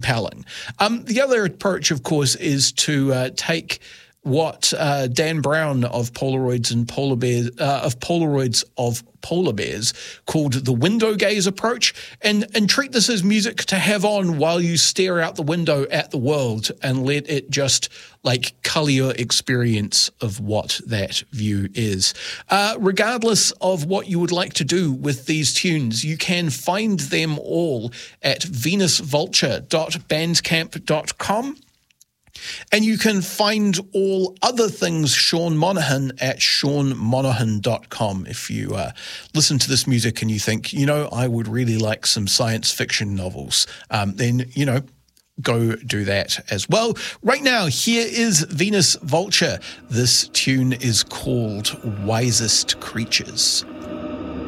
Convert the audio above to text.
compelling. The other approach, of course, is to take what Dan Brown of Polaroids of Polar Bears called the window gaze approach, and treat this as music to have on while you stare out the window at the world and let it just colour your experience of what that view is. Regardless of what you would like to do with these tunes, you can find them all at venusvulture.bandcamp.com. And you can find all other things Sean Monaghan at seanmonaghan.com. If you listen to this music and you think, I would really like some science fiction novels, then, go do that as well. Right now, here is Venus Vulture. This tune is called Wisest Creatures.